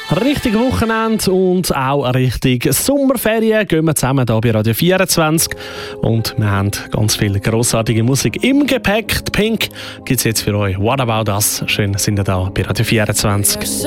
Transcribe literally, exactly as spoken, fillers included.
Richtig Wochenende und auch richtig Sommerferien gehen wir zusammen hier bei Radio vierundzwanzig. Und wir haben ganz viel grossartige Musik im Gepäck. Die Pink gibt es jetzt für euch. What About Us? Schön, sind ihr da bei Radio vierundzwanzig.